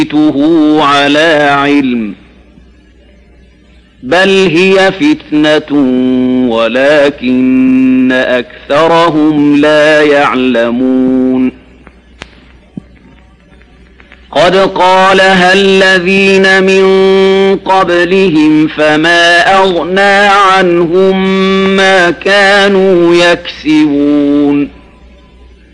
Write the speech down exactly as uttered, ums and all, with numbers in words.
أوتيته على علم بل هي فتنة ولكن أكثرهم لا يعلمون قد قالها الذين من قبلهم فما أغنى عنهم ما كانوا يكسبون